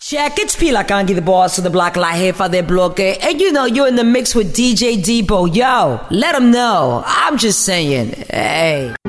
Check, it's P like Angie, the boss of the Black Light here for their bloque. And you know you're in the mix with DJ Debo. Yo, let them know. I'm just saying, hey.